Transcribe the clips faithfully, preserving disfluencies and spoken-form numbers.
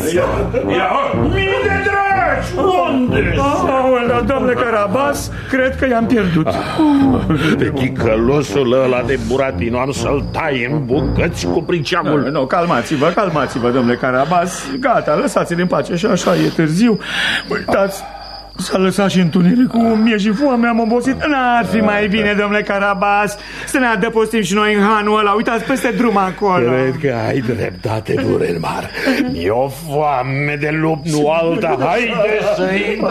Mii de dragi! Unde? Aolea, domnule Carabas, cred că i-am pierdut. De ticălosul ăla de Buratino am să-l tai în bucăți cu priceamul. Nu, calmați-vă, calmați-vă, domnule Carabas. Gata, lăsați-l în pace și așa e târziu. Uitați, s-a lăsat și întunericul, mie și foame, am obosit. N-ar fi mai bine, domnule Carabas, să ne adăpostim și noi în hanul ăla. Uitați peste drum acolo. Cred că ai dreptate, Durenmar. E o foame de lup, nu alta. Haide să-i...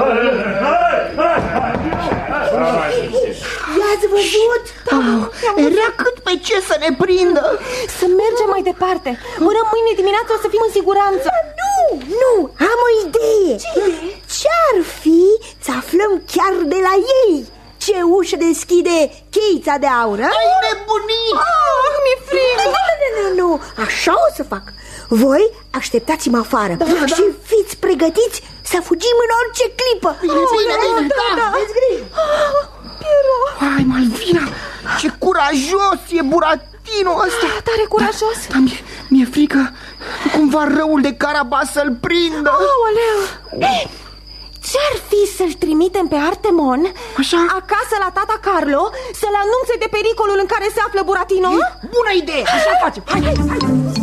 I-ați văzut? Oh, era cât pe ce să ne prindă. Să mergem mai departe. Până mâine dimineață o să fim în siguranță. Nu, nu, am o idee. Ce-ar fi să aflăm chiar de la ei ce ușă deschide cheița de aur? Ai nebunit! Ah, mi-e frică. Nu, nu, nu, nu, așa o să fac. Voi așteptați-mă afară, da, da, și fiți pregătiți să fugim în orice clipă. Bine, bine, bine, da, da, aveți grijă. Hai, Malvina, ce curajos e Buratino ăsta. Da, tare curajos. Da, da, mi-e mi frică cumva răul de Carabas să-l prindă. Aoleu. Ce-ar fi să-l trimitem pe Artemon Așa? acasă la tata Carlo să-l anunțe de pericolul în care se află Buratino? E bună idee, așa facem. Hai, hai, hai.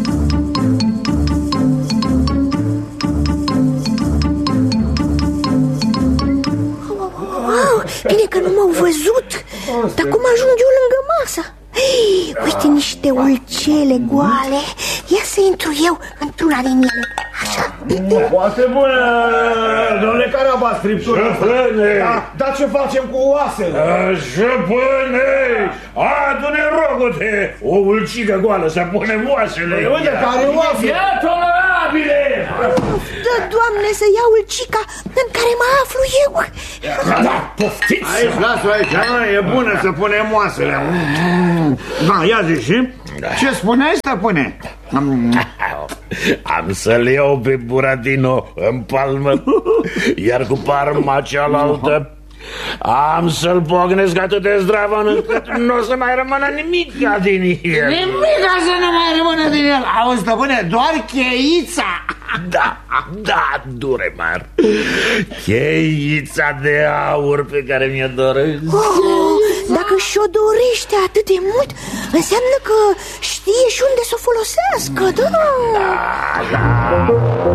Wow, bine că nu m-au văzut. Dar cum ajung eu lângă masă? Uite niște ulcele goale. Ia să intru eu într-una din ele. Așa. Foarte bună, domnule Carabas, friptură. Șăpâne! Da, dar ce facem cu oasele? Șăpâne! Adu-ne, rogute, o ulcică goală să punem oasele. Uite, care oase? Ia tolerabile! Dă, Doamne, să iau ulcica în care mă aflu eu. Da, da, poftiți! Aici, lasă aici, e bună să punem oasele. Da, ia zi și? Ce spuneai, stăpâne? Am să-l iau pe Buratino în palmă, iar cu palma cealaltă am să-l pognesc atât de zdravăn încât nu o să mai rămână nimic din el. Nimica să nu mai rămână din el. Auzi, stăpâne, doar cheița. Da, da, Duremar, cheița de aur pe care mi-o doresc. Oh, dacă și-o dorește atât de mult, înseamnă că știe și unde să o folosească, da? Da, da.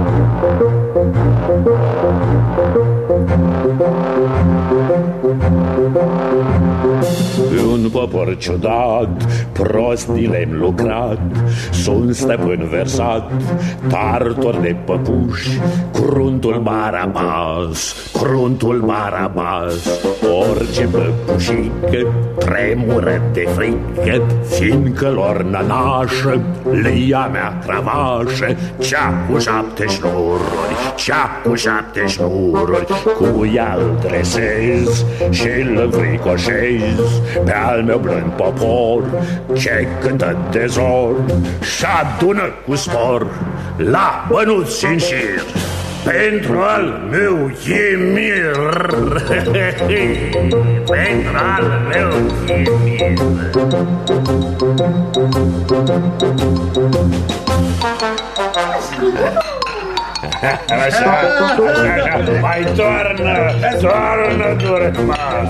Un popor ciudat, prostile-am lucrat, sunt stăpân versat, tartor de păpuși, cruntul Barabas, cruntul Barabas. Orice păpușică tremură de frică, fiindcă lor nănașă le ia mea cravașă, cea cu șapte șnururi, cea cu șapte șnururi, cu ea-l dresez și-l înfricoșez pe al meu blând popor ce cântă de zor și adună cu spor la bănuți în șir pentru al meu chimir. Pentru al meu chimir. Așa, așa, mai toarnă, toarnă, Duremar.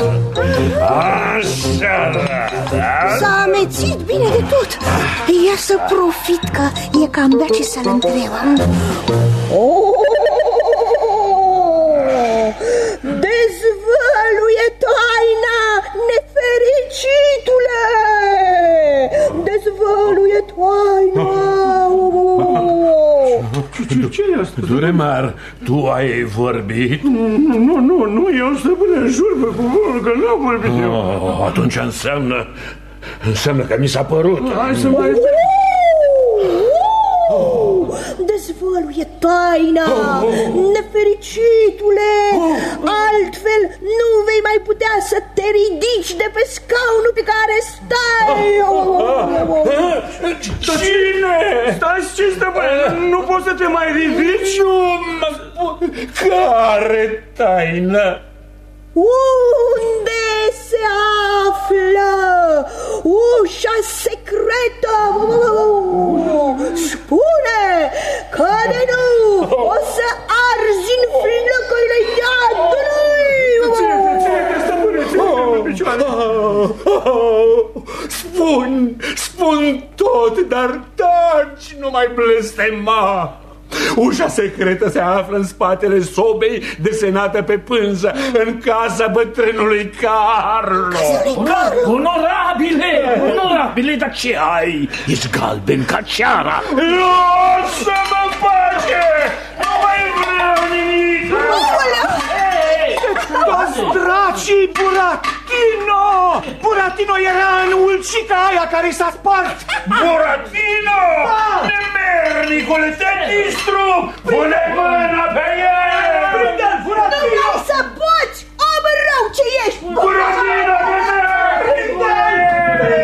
Așa, da. S-a amețit bine de tot. Ia să profit că e cam de ce să-l întreb. Oh, dezvăluie taina, nefericitule! Dezvăluie taina! Ce e asta? Duremar, tu ai vorbit? Nu, nu, nu, nu, eu stăpâne, jur pe cuvântul că n-am vorbit eu. Oh, atunci înseamnă, înseamnă că mi s-a părut. Hai să mai... Dezvăluie taina, nefericitule! Altfel nu vei mai putea să te ridici de pe scaunul pe care stai. Cine? Stai, ce stăpâne? Nu poți să te mai ridici? Nu mă spun. Care taină? Unde se află ușa secretă? Spune că de nu o spun, spun tot, dar taci, nu mai blestema. Ușa secretă se află în spatele sobei desenată pe pânză, în casa bătrânului Carlo. Onorabile, onorabile, dar ce ai? Ești galben ca ceara. Lasă-mă în pace! Nu mai vreau nimic! Toți dracii, Buratino! Buratino era în ulcica aia care s-a spart! Buratino! Nemernicule, te distrug! Pune mâna pe el! Prinde-l, Buratino! Nu mai să poți, om rău ce ești! Buratino!